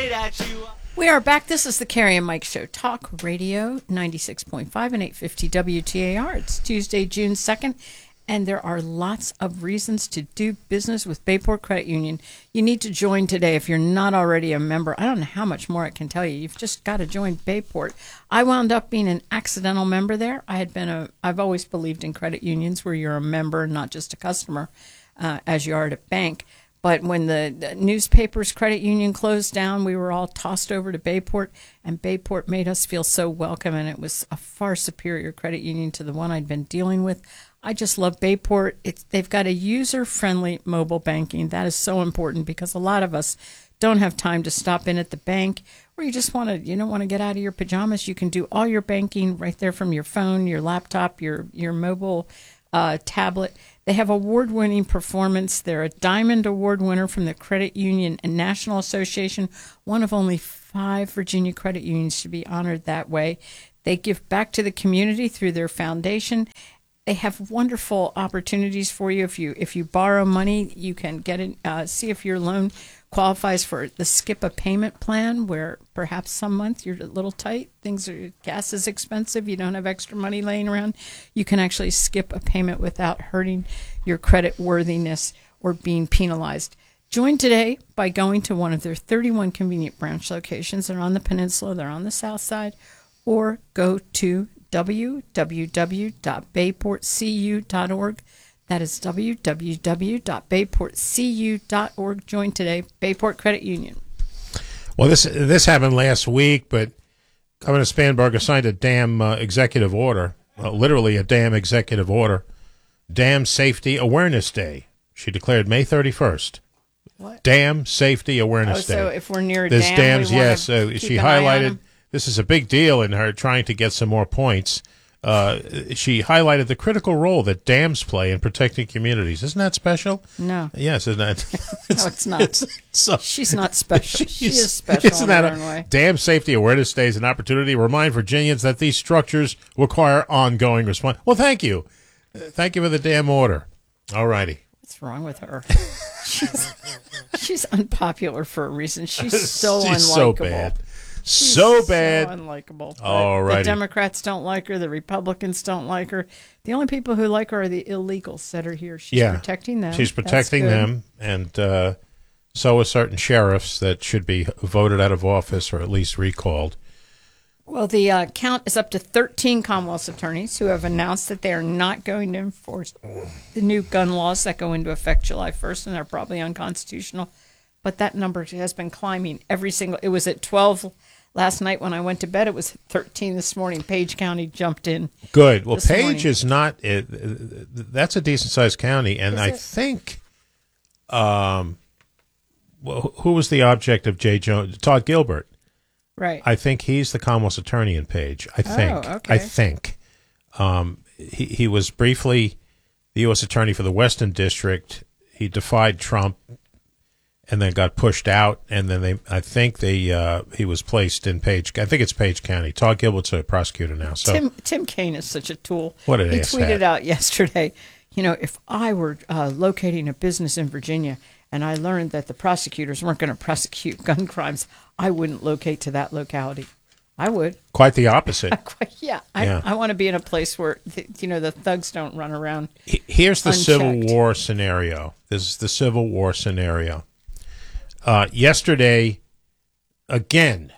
straight at you. We are back. This is the Carrie and Mike Show. Talk Radio 96.5 and 850 WTAR. It's Tuesday, June 2nd, and there are lots of reasons to do business with Bayport Credit Union. You need to join today if you're not already a member. I don't know how much more I can tell you. You've just got to join Bayport. I wound up being an accidental member there. I've always believed in credit unions where you're a member, not just a customer, as you are at a bank. But when the newspaper's credit union closed down, we were all tossed over to Bayport, and Bayport made us feel so welcome, and it was a far superior credit union to the one I'd been dealing with. I just love Bayport. They've got a user-friendly mobile banking. That is so important because a lot of us don't have time to stop in at the bank, or you just don't want to get out of your pajamas. You can do all your banking right there from your phone, your laptop, your mobile tablet. They have award-winning performance. They're a Diamond Award winner from the Credit Union and National Association, one of only 5 Virginia credit unions to be honored that way. They give back to the community through their foundation. They have wonderful opportunities for you. If you borrow money, you can get it. See if your loan qualifies for the skip a payment plan, where perhaps some month you're a little tight. Gas is expensive. You don't have extra money laying around. You can actually skip a payment without hurting your credit worthiness or being penalized. Join today by going to one of their 31 convenient branch locations. They're on the peninsula. They're on the south side. Or go to www.bayportcu.org. That is www.bayportcu.org. Join today, Bayport Credit Union. Well, this happened last week, but Governor Spanberger signed a damn executive order, literally a damn executive order, Dam Safety Awareness Day. She declared May 31st. What? Dam Safety Awareness Day. So if we're near a There's dam, dams, we want yes. to keep She an eye on highlighted, them? this is a big deal in her trying to get some more points. She highlighted the critical role that dams play in protecting communities. Isn't that special? No. Yes, isn't that? No, it's not. She's not special. She is special Isn't in that her own way. Dam Safety Awareness Day is an opportunity to remind Virginians that these structures require ongoing response. Well, thank you. Thank you for the damn order. All righty. What's wrong with her? She's unpopular for a reason. She's so unlikable. So bad. So bad. So unlikable. All right. The Democrats don't like her. The Republicans don't like her. The only people who like her are the illegals that are here. She's protecting them. She's protecting them, and so are certain sheriffs that should be voted out of office or at least recalled. Well, the count is up to 13 Commonwealth attorneys who have announced that they are not going to enforce the new gun laws that go into effect July 1st, and they're probably unconstitutional. But that number has been climbing it was at 12 last night when I went to bed. It was 13 this morning. Page County jumped in. Good. Well, Page is not, that's a decent-sized county, and I think, who was the object of Jay Jones? Todd Gilbert. Right. I think he's the Commonwealth attorney in Page. I think. Oh, okay. I think. He was briefly the U.S. attorney for the Western District. He defied Trump and then got pushed out, and then he was placed in Page. I think it's Page County. Todd Gilbert's a prosecutor now. So Tim Kaine is such a tool. What an He ass tweeted hat. out yesterday, if I were locating a business in Virginia and I learned that the prosecutors weren't going to prosecute gun crimes, I wouldn't locate to that locality. I would. Quite the opposite. I want to be in a place where the thugs don't run around. Here's the unchecked. Civil War scenario. This is the Civil War scenario. Yesterday, again,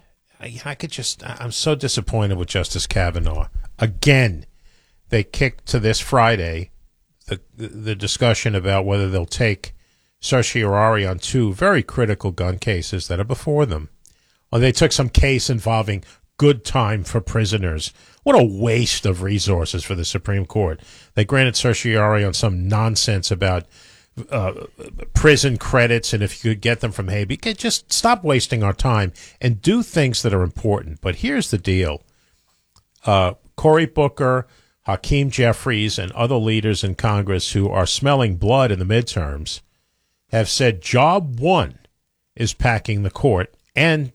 I'm so disappointed with Justice Kavanaugh. Again, they kicked to this Friday the discussion about whether they'll take certiorari on 2 very critical gun cases that are before them. Well, they took some case involving good time for prisoners. What a waste of resources for the Supreme Court. They granted certiorari on some nonsense about prison credits, and if you could get them from Habeas. Just stop wasting our time and do things that are important. But here's the deal. Cory Booker, Hakeem Jeffries, and other leaders in Congress who are smelling blood in the midterms have said job one is packing the court and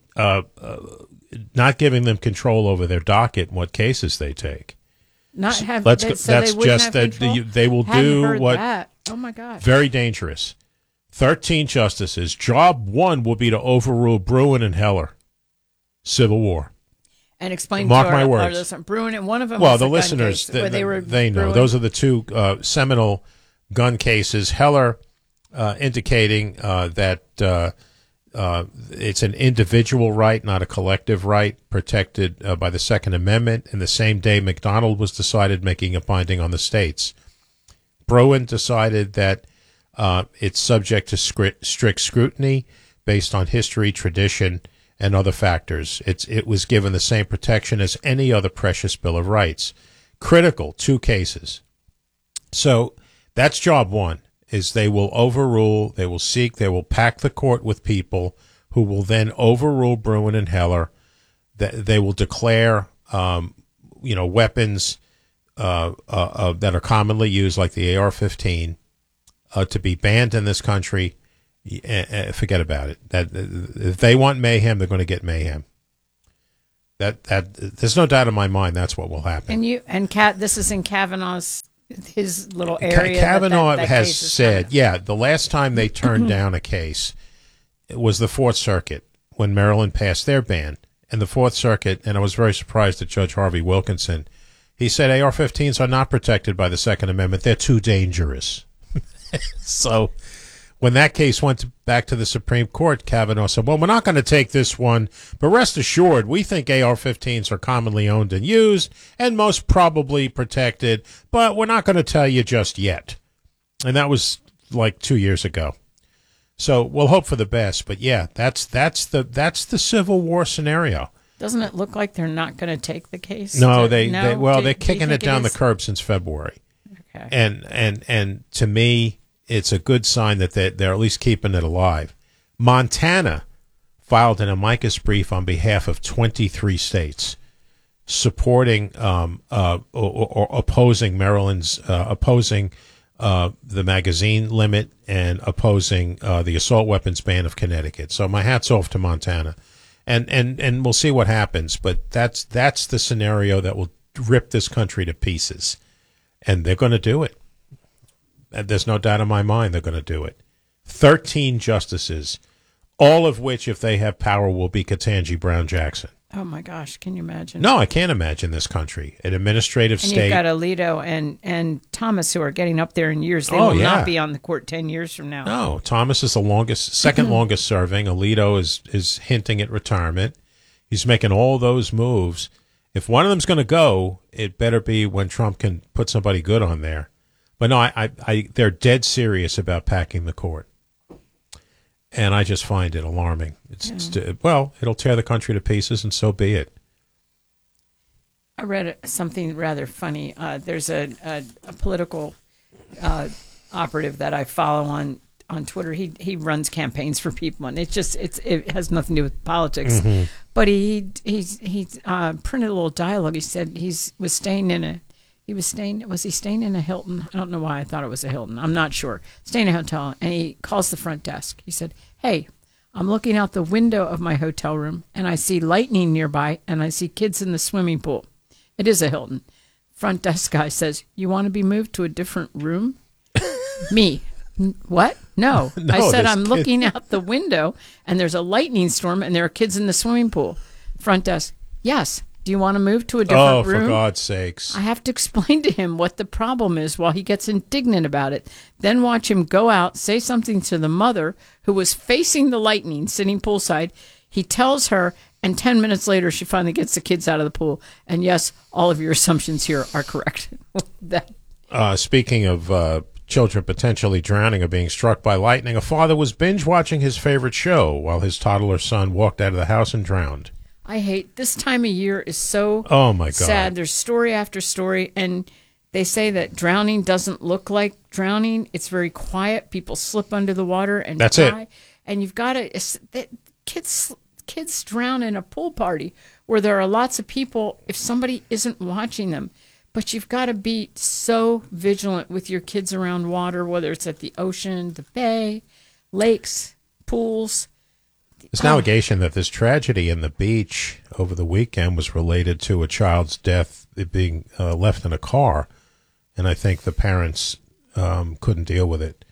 not giving them control over their docket and what cases they take. Not have. That's just that they will do what. That. Oh my God! Very dangerous. 13 justices. Job one will be to overrule Bruen and Heller. Civil War. And explain Mark to my our words. listeners, Bruen and one of them. Well, was the a gun listeners, case where they know. Bruen- Those are the two seminal gun cases. Heller indicating that it's an individual right, not a collective right, protected by the Second Amendment. In the same day, McDonald was decided, making it binding on the states. Bruen decided that it's subject to strict scrutiny based on history, tradition, and other factors. It was given the same protection as any other precious Bill of Rights. Critical, two cases. So that's job one, is they will overrule, they will pack the court with people who will then overrule Bruen and Heller. They will declare, weapons that are commonly used, like the AR-15, to be banned in this country. Forget about it. That if they want mayhem, they're going to get mayhem. That there's no doubt in my mind that's what will happen. This is in Kavanaugh's his little area. Kavanaugh that has case is said, the last time they turned down a case, it was the Fourth Circuit when Maryland passed their ban, and the Fourth Circuit, and I was very surprised at Judge Harvey Wilkinson. He said AR-15s are not protected by the Second Amendment; they're too dangerous. So when that case went back to the Supreme Court, Kavanaugh said, well, we're not going to take this one, but rest assured, we think AR-15s are commonly owned and used and most probably protected, but we're not going to tell you just yet. And that was like 2 years ago. So we'll hope for the best. But, yeah, that's the Civil War scenario. Doesn't it look like they're not going to take the case? No, they're kicking it down the is? curb since February. Okay. And to me, it's a good sign that they're at least keeping it alive. Montana filed an amicus brief on behalf of 23 states supporting or opposing Maryland's opposing the magazine limit and opposing the assault weapons ban of Connecticut. So my hat's off to Montana, and we'll see what happens. But that's the scenario that will rip this country to pieces, and they're going to do it. There's no doubt in my mind they're going to do it. 13 justices, all of which, if they have power, will be Ketanji Brown Jackson. Oh, my gosh. Can you imagine? No, I can't imagine this country. An administrative and state. You've got Alito and Thomas, who are getting up there in years. They will not be on the court 10 years from now. No, Thomas is the second longest serving. Alito is hinting at retirement. He's making all those moves. If one of them's going to go, it better be when Trump can put somebody good on there. But no, they're dead serious about packing the court. And I just find it alarming. It'll tear the country to pieces, and so be it. I read something rather funny. There's a political operative that I follow on Twitter. He runs campaigns for people, and it has nothing to do with politics. Mm-hmm. But he printed a little dialogue. He said was he staying in a Hilton? I don't know why I thought it was a Hilton. I'm not sure. Staying in a hotel, and he calls the front desk. He said, "Hey, I'm looking out the window of my hotel room, and I see lightning nearby, and I see kids in the swimming pool." It is a Hilton. Front desk guy says, "You want to be moved to a different room?" Me. What? No. I said, I'm looking out the window, and there's a lightning storm, and there are kids in the swimming pool. Front desk, yes. Do you want to move to a different room? Oh, for God's sakes. I have to explain to him what the problem is while he gets indignant about it. Then watch him go out, say something to the mother who was facing the lightning, sitting poolside. He tells her, and 10 minutes later, she finally gets the kids out of the pool. And yes, all of your assumptions here are correct. Speaking of children potentially drowning or being struck by lightning, a father was binge watching his favorite show while his toddler son walked out of the house and drowned. I hate this time of year is so sad. There's story after story, and they say that drowning doesn't look like drowning. It's very quiet. People slip under the water and that's die. It. And you've got to kids drown in a pool party where there are lots of people if somebody isn't watching them. But you've got to be so vigilant with your kids around water, whether it's at the ocean, the bay, lakes, pools. There's an allegation that this tragedy in the beach over the weekend was related to a child's death being left in a car, and I think the parents couldn't deal with it.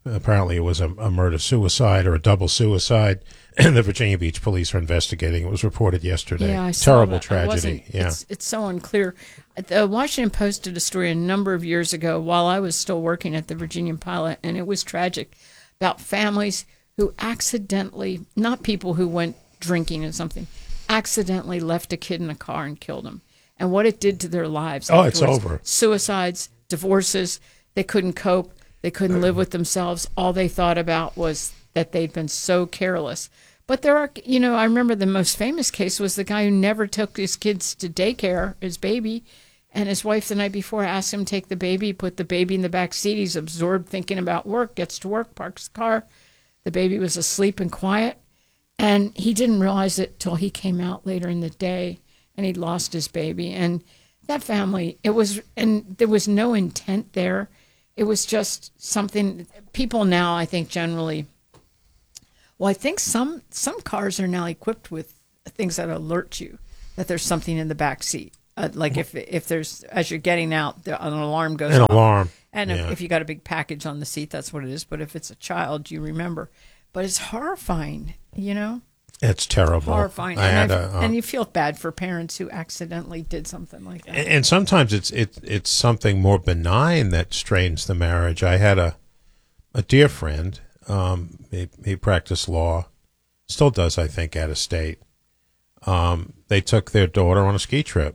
Apparently, it was a murder-suicide or a double suicide, and the Virginia Beach police are investigating. It was reported yesterday. Yeah, I saw Terrible that. tragedy. Yeah, it's so unclear. The Washington Post did a story a number of years ago while I was still working at the Virginia Pilot, and it was tragic, about families who accidentally, not people who went drinking or something, accidentally left a kid in a car and killed him, and what it did to their lives. Oh, it's afterwards. over. Suicides, divorces. They couldn't cope. They couldn't live with themselves. All they thought about was that they'd been so careless. But there are, I remember the most famous case was the guy who never took his kids to daycare, his baby, and his wife the night before asked him to take the baby, put the baby in the back seat. He's absorbed thinking about work, gets to work, parks the car. The baby was asleep and quiet, and he didn't realize it till he came out later in the day, and he'd lost his baby. And that family, there was no intent there. It was just something people now, I think, generally. Well, I think some cars are now equipped with things that alert you that there's something in the back seat. Like if there's, as you're getting out, an alarm goes off. An alarm. And Yeah. if you got a big package on the seat, that's what it is. But if it's a child, you remember. But it's horrifying, It's terrible. horrifying. I had And you feel bad for parents who accidentally did something like that. and sometimes it's something more benign that strains the marriage. I had a dear friend. He practiced law, still does, I think, out of state. They took their daughter on a ski trip,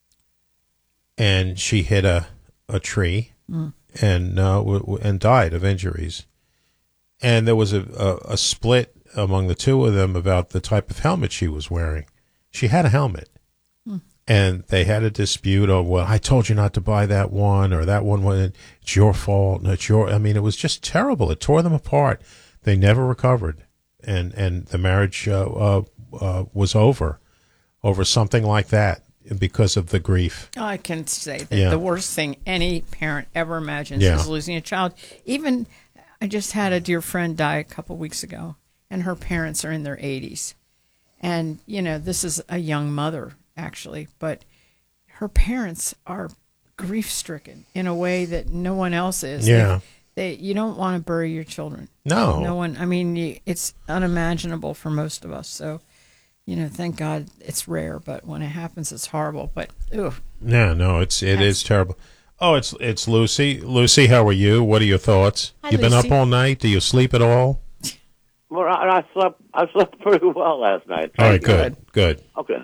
and she hit a tree and died of injuries. And there was a split among the two of them about the type of helmet she was wearing. She had a helmet. And they had a dispute of, well, I told you not to buy that one, or that one, it's your fault, and it was just terrible. It tore them apart. They never recovered. And the marriage was over something like that because of the grief. I can say that the worst thing any parent ever imagines is losing a child. Even, I just had a dear friend die a couple weeks ago, and her parents are in their 80s. And, this is a young mother, actually, but her parents are grief-stricken in a way that no one else is. Yeah. You don't want to bury your children. No. No one, it's unimaginable for most of us. So, thank God it's rare, but when it happens, it's horrible. But, ooh. Yeah, no, it is terrible. Oh, it's Lucy. Lucy, how are you? What are your thoughts? Hi, You been Lucy. up all night? Do you sleep at all? Well, I slept pretty well last night. All right, good. Okay.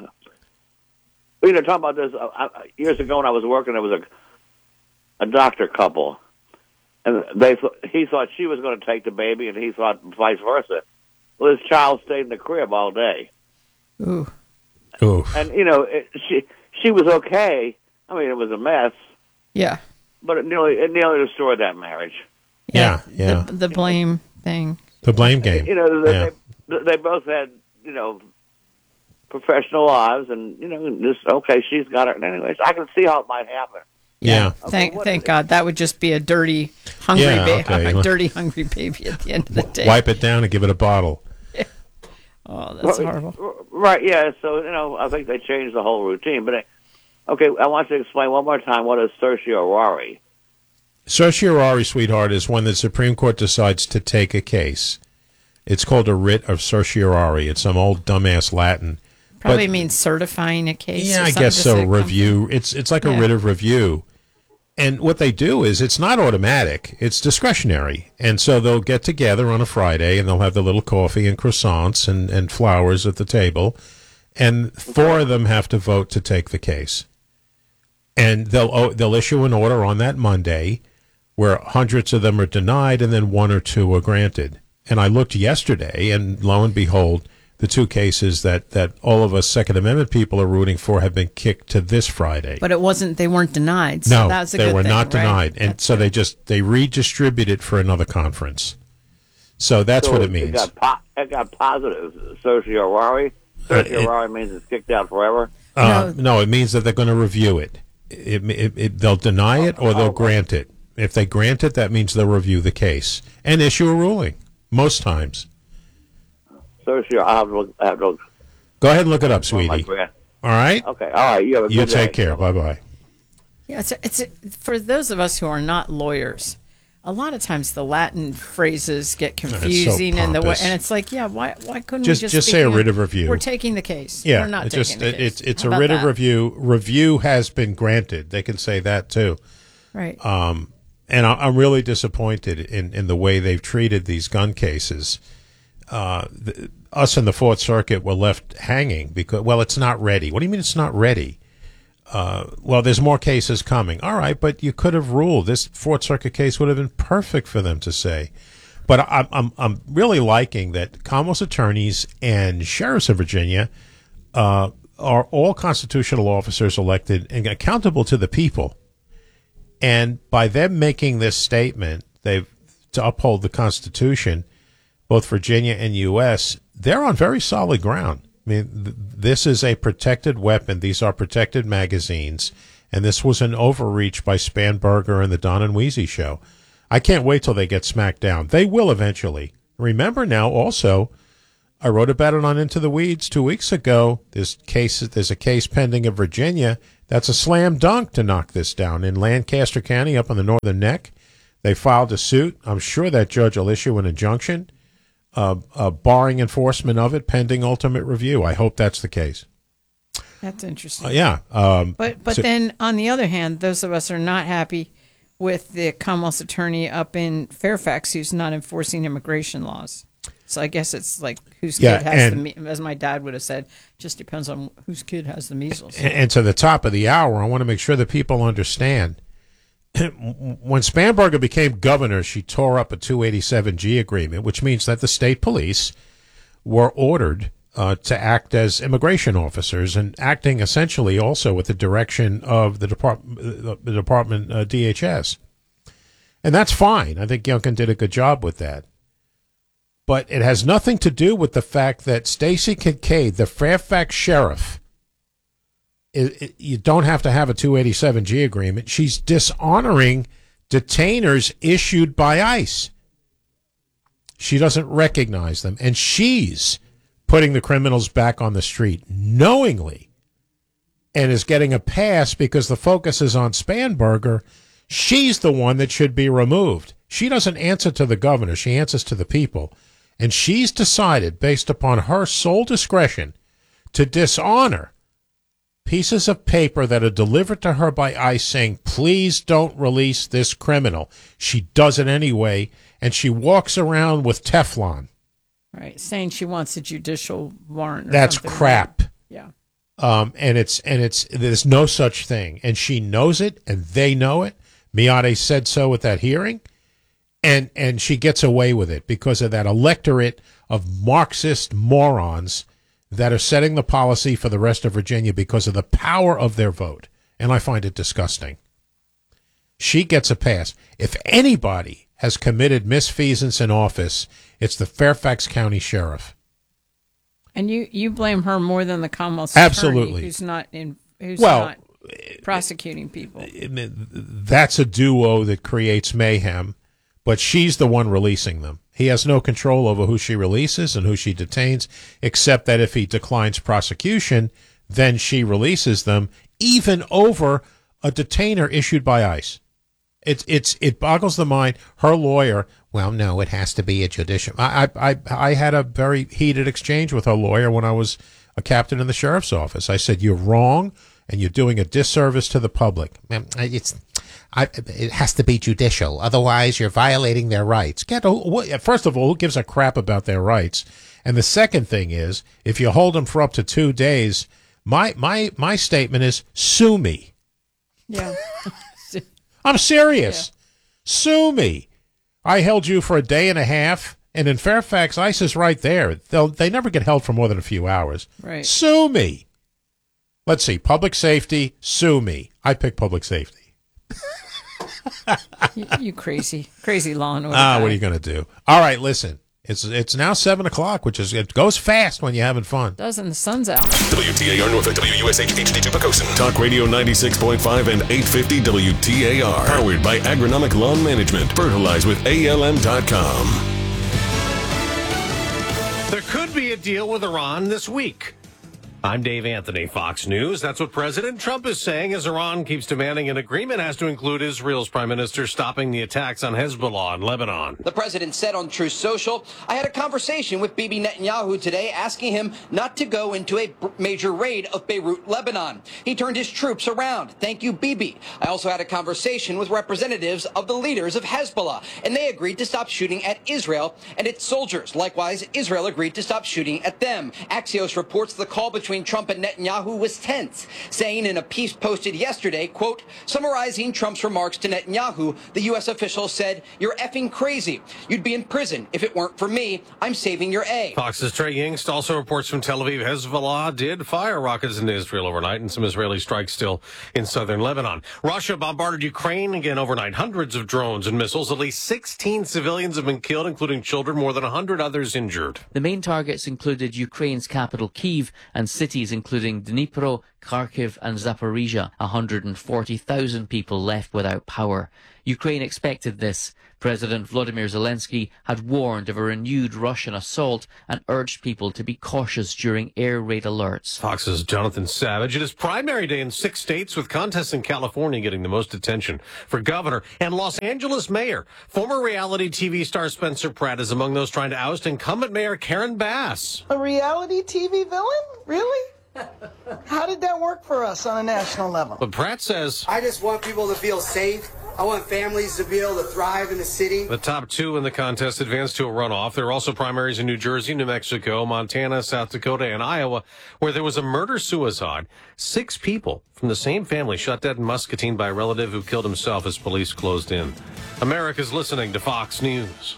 We talking about this years ago when I was working. There was a doctor couple, and he thought she was going to take the baby, and he thought vice versa. Well, his child stayed in the crib all day, Ooh. Oof. and she was okay. It was a mess, Yeah. but it nearly destroyed that marriage. Yeah. The blame thing. The blame game. They both had professional lives, and she's got it. Anyways, I can see how it might happen. Yeah. Thank God. That would just be a dirty, hungry hungry baby at the end of the day. Wipe it down and give it a bottle. Oh, that's horrible. Right? Yeah. So I think they changed the whole routine. But I want you to explain one more time what is certiorari. Certiorari, sweetheart, is when the Supreme Court decides to take a case. It's called a writ of certiorari. It's some old dumbass Latin. Probably means certifying a case. Yeah, or I something guess to so. say Review. It's like a writ of review. And what they do is it's not automatic. It's discretionary. And so they'll get together on a Friday and they'll have the little coffee and croissants and flowers at the table. And four of them have to vote to take the case. And they'll issue an order on that Monday where hundreds of them are denied and then one or two are granted. And I looked yesterday, and lo and behold, the two cases that all of us Second Amendment people are rooting for have been kicked to this Friday. But they weren't denied. So No, that was a they good were thing, not right? denied. And That's so good. they redistribute it for another conference. So that's what it means. It got positive. Certiorari. Certiorari means it's kicked out forever. No, it means that they're going to review it. They'll deny it or they'll grant it. If they grant it, that means they'll review the case and issue a ruling. Most times. Certiorari. I have to Go ahead and look it up, my sweetie. grant. All right? Okay. All right. You have a You good take day. care. Bye-bye. Yeah, it's for those of us who are not lawyers, a lot of times the Latin phrases get confusing, and it's like, yeah, why couldn't we just say a writ of review? We're taking the case. Yeah, we're not taking the case. It's a writ of review. Review has been granted. They can say that too. Right. And I'm really disappointed in the way they've treated these gun cases. Us in the Fourth Circuit were left hanging because, well, it's not ready. What do you mean it's not ready? Well, there's more cases coming. All right, but you could have ruled. This Fourth Circuit case would have been perfect for them to say. But I'm really liking that Commonwealth's attorneys and sheriffs of Virginia are all constitutional officers elected and accountable to the people. And by them making this statement, to uphold the Constitution, both Virginia and U.S., they're on very solid ground. I mean, this is a protected weapon. These are protected magazines. And this was an overreach by Spanberger and the Don and Weezy show. I can't wait till they get smacked down. They will eventually. Remember now, also, I wrote about it on Into the Weeds 2 weeks ago. There's a case pending in Virginia that's a slam dunk to knock this down. In Lancaster County up on the Northern Neck, they filed a suit. I'm sure that judge will issue an injunction barring enforcement of it pending ultimate review. I hope that's the case. That's interesting. Yeah. But then, on the other hand, those of us are not happy with the Commonwealth's attorney up in Fairfax who's not enforcing immigration laws. So I guess it's like whose kid has as my dad would have said, just depends on whose kid has the measles. And to the top of the hour, I want to make sure that people understand. When Spanberger became governor, she tore up a 287G agreement, which means that the state police were ordered to act as immigration officers and acting essentially also with the direction of the department DHS. And that's fine. I think Youngkin did a good job with that. But it has nothing to do with the fact that Stacey Kincaid, the Fairfax sheriff, you don't have to have a 287G agreement. She's dishonoring detainers issued by ICE. She doesn't recognize them. And she's putting the criminals back on the street knowingly and is getting a pass because the focus is on Spanberger. She's the one that should be removed. She doesn't answer to the governor. She answers to the people. And she's decided, based upon her sole discretion, to dishonor pieces of paper that are delivered to her by ICE saying, please don't release this criminal. She does it anyway, and she walks around with Teflon. Right, saying she wants a judicial warrant. That's crap. Yeah. And there's no such thing. And she knows it, and they know it. Miade said so at that hearing. And she gets away with it because of that electorate of Marxist morons that are setting the policy for the rest of Virginia because of the power of their vote. And I find it disgusting. She gets a pass. If anybody has committed misfeasance in office, it's the Fairfax County Sheriff. And you blame her more than the Commonwealth's Absolutely. attorney who's not prosecuting people. That's a duo that creates mayhem. But she's the one releasing them. He has no control over who she releases and who she detains, except that if he declines prosecution, then she releases them, even over a detainer issued by ICE. It boggles the mind. Her lawyer, well, no, it has to be a judicial. I had a very heated exchange with her lawyer when I was a captain in the sheriff's office. I said, you're wrong, and you're doing a disservice to the public. It has to be judicial. Otherwise, you're violating their rights. First of all, who gives a crap about their rights? And the second thing is, if you hold them for up to 2 days, my statement is, sue me. Yeah. I'm serious. Yeah. Sue me. I held you for a day and a half, and in Fairfax, ICE is right there. They never get held for more than a few hours. Right. Sue me. Let's see. Public safety, sue me. I pick public safety. you crazy law and order. What are you going to do? All right, listen. It's now 7:00, which is it goes fast when you're having fun. Doesn't the sun's out? WTAR Norfolk, WUSH HD2 Pocosin. Talk Radio 96.5 and 850 WTAR. Powered by Agronomic Lawn Management. Fertilize with ALM.com. There could be a deal with Iran this week. I'm Dave Anthony, Fox News. That's what President Trump is saying as Iran keeps demanding an agreement has to include Israel's prime minister stopping the attacks on Hezbollah in Lebanon. The president said on Truth Social, I had a conversation with Bibi Netanyahu today asking him not to go into a major raid of Beirut, Lebanon. He turned his troops around. Thank you, Bibi. I also had a conversation with representatives of the leaders of Hezbollah, and they agreed to stop shooting at Israel and its soldiers. Likewise, Israel agreed to stop shooting at them. Axios reports the call between Trump and Netanyahu was tense, saying in a piece posted yesterday, quote, summarizing Trump's remarks to Netanyahu, the U.S. official said, you're effing crazy. You'd be in prison if it weren't for me. I'm saving your A. Fox's Trey Yingst also reports from Tel Aviv, Hezbollah did fire rockets into Israel overnight and some Israeli strikes still in southern Lebanon. Russia bombarded Ukraine again overnight. Hundreds of drones and missiles. At least 16 civilians have been killed, including children, more than 100 others injured. The main targets included Ukraine's capital Kyiv and cities including Dnipro, Kharkiv and Zaporizhia. 140,000 people left without power. Ukraine expected this. President Volodymyr Zelensky had warned of a renewed Russian assault and urged people to be cautious during air raid alerts. Fox's Jonathan Savage. It is primary day in 6 states, with contests in California getting the most attention. For governor and Los Angeles mayor, former reality TV star Spencer Pratt is among those trying to oust incumbent mayor Karen Bass. A reality TV villain? Really? How did that work for us on a national level? But Pratt says, I just want people to feel safe. I want families to be able to thrive in the city. The top 2 in the contest advanced to a runoff. There are also primaries in New Jersey, New Mexico, Montana, South Dakota, and Iowa, where there was a murder-suicide. 6 people from the same family shot dead in Muscatine by a relative who killed himself as police closed in. America's listening to Fox News.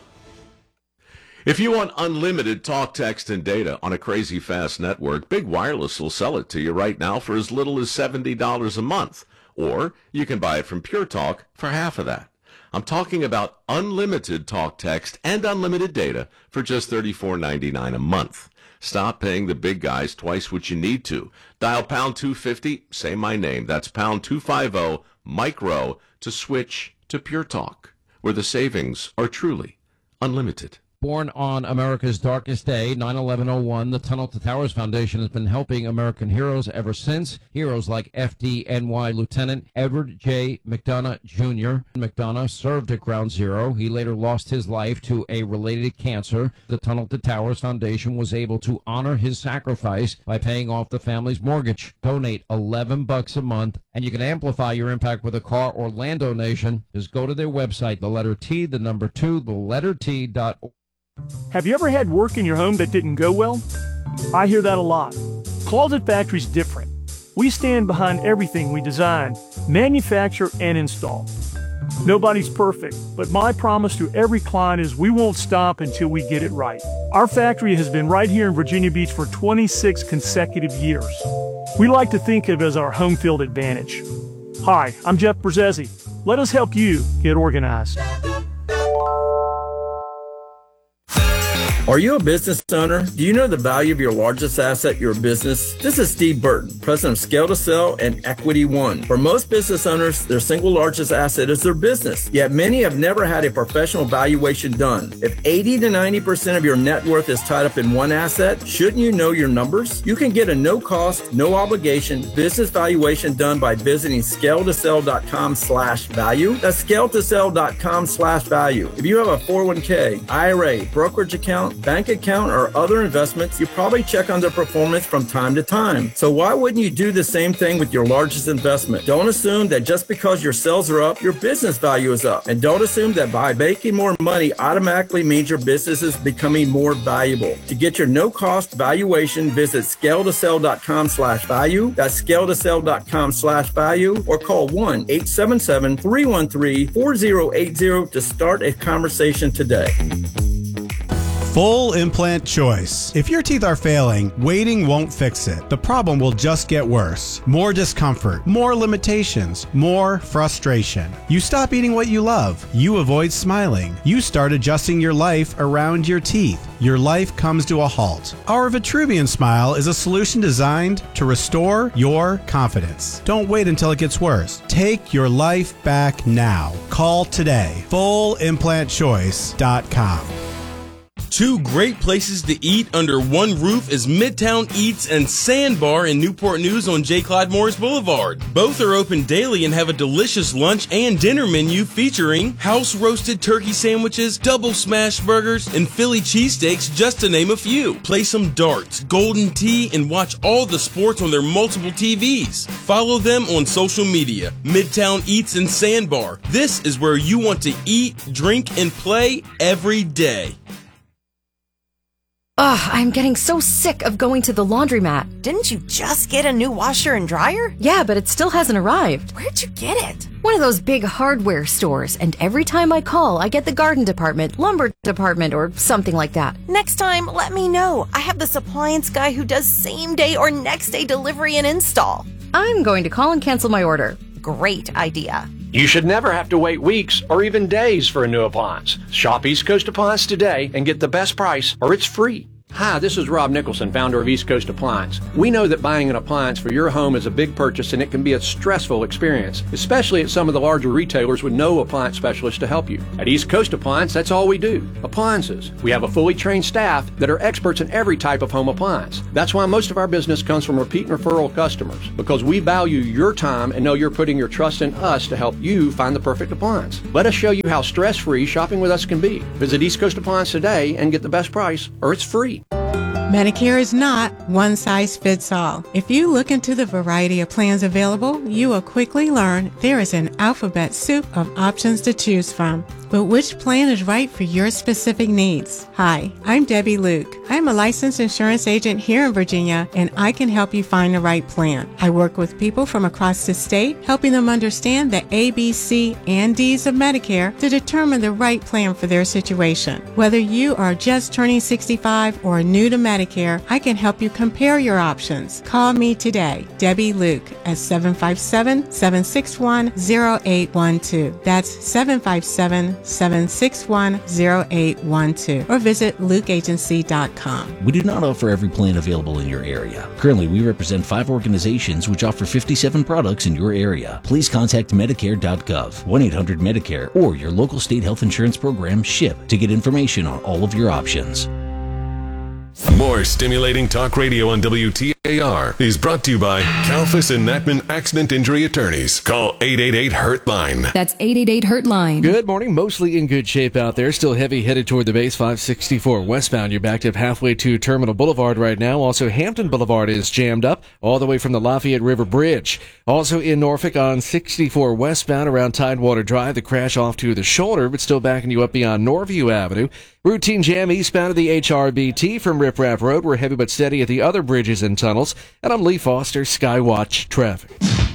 If you want unlimited talk, text, and data on a crazy fast network, Big Wireless will sell it to you right now for as little as $70 a month. Or you can buy it from Pure Talk for half of that. I'm talking about unlimited talk, text, and unlimited data for just $34.99 a month. Stop paying the big guys twice what you need to. Dial pound 250, say my name. That's pound 250, micro, to switch to Pure Talk, where the savings are truly unlimited. Born on America's darkest day, 9/11/01, the Tunnel to Towers Foundation has been helping American heroes ever since. Heroes like FDNY Lieutenant Edward J. McDonough Jr. McDonough served at Ground Zero. He later lost his life to a related cancer. The Tunnel to Towers Foundation was able to honor his sacrifice by paying off the family's mortgage. Donate $11 a month, and you can amplify your impact with a car or land donation. Just go to their website, the letter T, the number 2, the letter T.org. Have you ever had work in your home that didn't go well? I hear that a lot. Closet Factory's different. We stand behind everything we design, manufacture, and install. Nobody's perfect, but my promise to every client is we won't stop until we get it right. Our factory has been right here in Virginia Beach for 26 consecutive years. We like to think of it as our home field advantage. Hi, I'm Jeff Brzezzi. Let us help you get organized. Are you a business owner? Do you know the value of your largest asset, your business? This is Steve Burton, president of Scale to Sell and Equity One. For most business owners, their single largest asset is their business. Yet many have never had a professional valuation done. If 80 to 90% of your net worth is tied up in one asset, shouldn't you know your numbers? You can get a no-cost, no-obligation business valuation done by visiting scaletosell.com/value. That's scaletosell.com/value. If you have a 401k, IRA, brokerage account, bank account, or other investments, you probably check on their performance from time to time. So why wouldn't you do the same thing with your largest investment? Don't assume that just because your sales are up, your business value is up. And don't assume that by making more money automatically means your business is becoming more valuable. To get your no-cost valuation, visit scaletosell.com/value. That's scaletosell.com/value, or call 1-877-313-4080 to start a conversation today. Full implant choice. If your teeth are failing, waiting won't fix it. The problem will just get worse. More discomfort, more limitations, more frustration. You stop eating what you love. You avoid smiling. You start adjusting your life around your teeth. Your life comes to a halt. Our Vitruvian Smile is a solution designed to restore your confidence. Don't wait until it gets worse. Take your life back now. Call today. FullImplantChoice.com. Two great places to eat under one roof is Midtown Eats and Sandbar in Newport News on J. Clyde Morris Boulevard. Both are open daily and have a delicious lunch and dinner menu featuring house-roasted turkey sandwiches, double smash burgers, and Philly cheesesteaks, just to name a few. Play some darts, golden tea, and watch all the sports on their multiple TVs. Follow them on social media. Midtown Eats and Sandbar. This is where you want to eat, drink, and play every day. Ugh, I'm getting so sick of going to the laundromat. Didn't you just get a new washer and dryer? Yeah, but it still hasn't arrived. Where'd you get it? One of those big hardware stores, and every time I call, I get the garden department, lumber department, or something like that. Next time, let me know. I have this appliance guy who does same day or next day delivery and install. I'm going to call and cancel my order. Great idea. You should never have to wait weeks or even days for a new appliance. Shop East Coast Appliance today and get the best price, or it's free. Hi, this is Rob Nicholson, founder of East Coast Appliance. We know that buying an appliance for your home is a big purchase and it can be a stressful experience, especially at some of the larger retailers with no appliance specialist to help you. At East Coast Appliance, that's all we do, appliances. We have a fully trained staff that are experts in every type of home appliance. That's why most of our business comes from repeat and referral customers, because we value your time and know you're putting your trust in us to help you find the perfect appliance. Let us show you how stress-free shopping with us can be. Visit East Coast Appliance today and get the best price, or it's free. Medicare is not one size fits all. If you look into the variety of plans available, you will quickly learn there is an alphabet soup of options to choose from. But which plan is right for your specific needs? Hi, I'm Debbie Luke. I'm a licensed insurance agent here in Virginia, and I can help you find the right plan. I work with people from across the state, helping them understand the A, B, C, and D's of Medicare to determine the right plan for their situation. Whether you are just turning 65 or new to Medicare, I can help you compare your options. Call me today, Debbie Luke, at 757-761-0812. That's 757-761-0812, or visit lukeagency.com. We do not offer every plan available in your area. Currently, we represent 5 organizations which offer 57 products in your area. Please contact Medicare.gov, 1-800-MEDICARE, or your local state health insurance program, SHIP, to get information on all of your options. More stimulating talk radio on WTAR is brought to you by Kalfas and Natman Accident Injury Attorneys. Call 888-HURT-LINE. That's 888-HURT-LINE. Good morning. Mostly in good shape out there. Still heavy headed toward the base 564 westbound. You're backed up halfway to Terminal Boulevard right now. Also, Hampton Boulevard is jammed up all the way from the Lafayette River Bridge. Also in Norfolk on 64 westbound around Tidewater Drive. The crash off to the shoulder, but still backing you up beyond Norview Avenue. Routine jam eastbound of the HRBT from Rip Rap Road. We're heavy but steady at the other bridges and tunnels. And I'm Lee Foster, Skywatch Traffic.